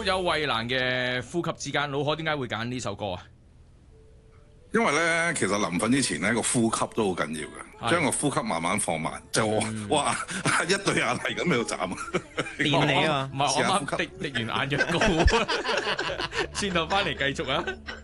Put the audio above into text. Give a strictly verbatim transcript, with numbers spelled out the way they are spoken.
有衛蘭嘅呼吸之間，老可點解會揀呢首歌啊？ 因為咧，其實臨瞓之前咧，個呼吸都好緊要嘅，將個呼吸慢慢放慢，就哇一對眼係咁喺度眨啊！ 練你啊！ 唔係我啱啱滴滴完眼藥膏，轉頭翻嚟繼續啊！